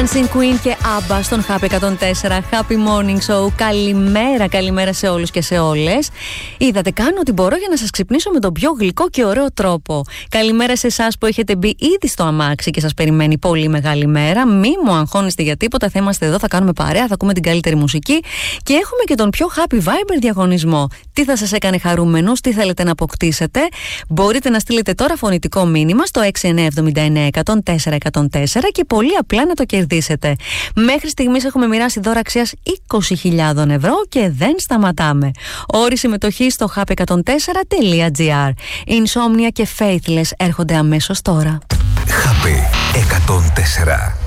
Dancing Queen και ABBA στον Happy 104 Happy Morning Show. Καλημέρα σε όλους και σε όλες. Είδατε, κάνω ό,τι μπορώ για να σας ξυπνήσω με τον πιο γλυκό και ωραίο τρόπο. Καλημέρα σε εσάς που έχετε μπει ήδη στο αμάξι και σας περιμένει πολύ μεγάλη μέρα. Μη μου αγχώνεστε για τίποτα, θα είμαστε εδώ, θα κάνουμε παρέα, θα ακούμε την καλύτερη μουσική και έχουμε και τον πιο Happy Viber διαγωνισμό. Τι θα σας έκανε χαρούμενους, τι θέλετε να αποκτήσετε? Μπορείτε να στείλετε τώρα φωνητικό μήνυμα στο 6979 104 104 και πολύ απλά να το κερδίσετε. Μέχρι στιγμής έχουμε μοιράσει δώρα αξίας 20.000 ευρώ και δεν σταματάμε. Όρη συμμετοχή στο happy104.gr. Insomnia και Faithless έρχονται αμέσως τώρα. Happy 104.